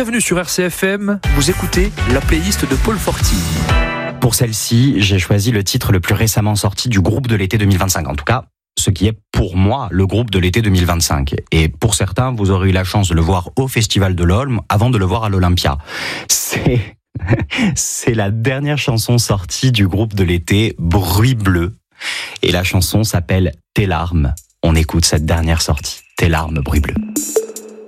Bienvenue sur RCFM, vous écoutez la playlist de Paul Forti. Pour celle-ci, j'ai choisi le titre le plus récemment sorti du groupe de l'été 2025. En tout cas, ce qui est pour moi le groupe de l'été 2025. Et pour certains, vous aurez eu la chance de le voir au Festival de l'Olme avant de le voir à l'Olympia. C'est la dernière chanson sortie du groupe de l'été, Bruit Bleu. Et la chanson s'appelle Tes larmes. On écoute cette dernière sortie. Tes larmes, Bruit Bleu.